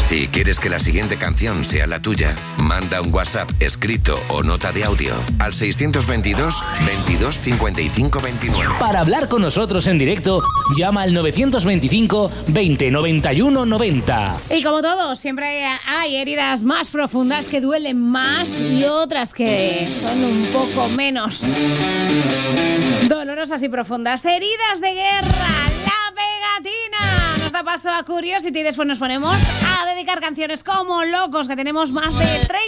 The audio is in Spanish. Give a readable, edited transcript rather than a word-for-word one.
Si quieres que la siguiente canción sea la tuya, manda un WhatsApp escrito o nota de audio al 622 22 55 29. Para hablar con nosotros en directo, llama al 925 20 91 90. Y como todo, siempre hay heridas más profundas que duelen más y otras que son un poco menos dolorosas y profundas. Heridas de guerra, la pegatina. Nos da paso a Curiosity y después nos ponemos a dedicar canciones como locos, que tenemos más de 30.